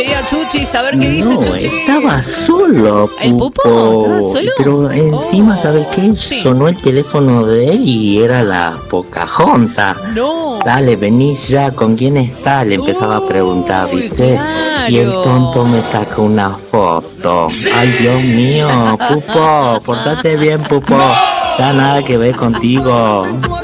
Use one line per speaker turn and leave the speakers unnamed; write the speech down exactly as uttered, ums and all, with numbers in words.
quería Chuchi saber qué dice
No,
Chuchi.
estaba solo, Pupo.
¿El Pupo? ¿Estaba solo?
Pero encima,
Oh,
¿sabes qué?
sí.
Sonó el teléfono de él y era la Pocahontas.
No.
Dale, vení ya, ¿con quién está? Le empezaba a preguntar,
Uy,
¿viste?
claro.
Y el tonto me saca una foto. Ay, Dios mío, Pupo, portate bien, Pupo. Ya nada que ver contigo.